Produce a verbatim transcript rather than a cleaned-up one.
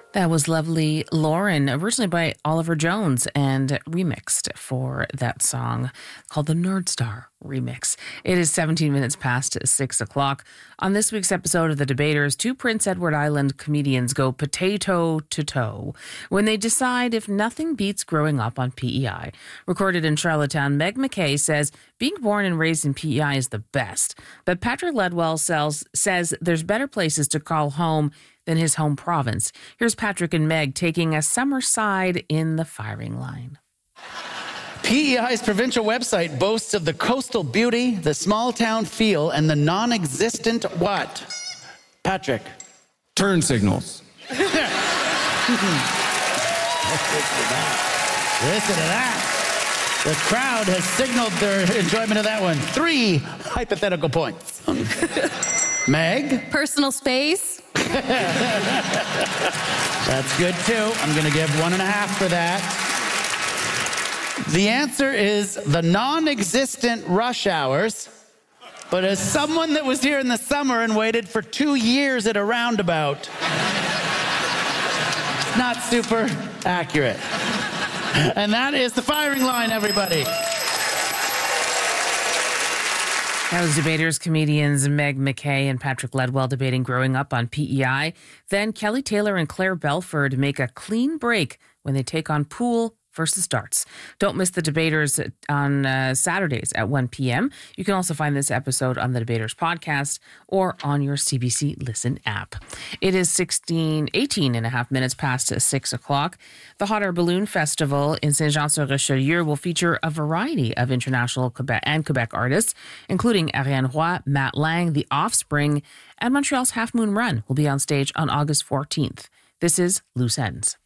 That was Lovely Lauren, originally by Oliver Jones and remixed for that song called the Nerd Star Remix. It is seventeen minutes past six o'clock. On this week's episode of The Debaters, two Prince Edward Island comedians go potato to toe when they decide if nothing beats growing up on P E I. Recorded in Charlottetown, Meg McKay says being born and raised in P E I is the best, but Patrick Ledwell sells, says there's better places to call home than his home province. Here's Patrick and Meg taking a summer side in the firing line. P E I's provincial website boasts of the coastal beauty, the small town feel, and the non-existent what? Patrick. Turn signals. Listen to that. Listen to that. The crowd has signaled their enjoyment of that one. Three hypothetical points. Meg? Personal space. That's good too. I'm going to give one and a half for that. The answer is the non-existent rush hours. But as someone that was here in the summer and waited for two years at a roundabout, not super accurate. And that is the firing line, everybody. That was Debaters comedians Meg McKay and Patrick Ledwell debating growing up on P E I. Then Kelly Taylor and Claire Belford make a clean break when they take on Pool versus Darts. Don't miss the Debaters on uh, Saturdays at one p.m. You can also find this episode on the Debaters podcast or on your C B C Listen app. It is sixteen, eighteen and a half minutes past six o'clock. The Hot Air Balloon Festival in Saint-Jean-sur-Richelieu will feature a variety of international Quebec and Quebec artists, including Ariane Roy, Matt Lang, The Offspring, and Montreal's Half Moon Run will be on stage on August fourteenth. This is Loose Ends.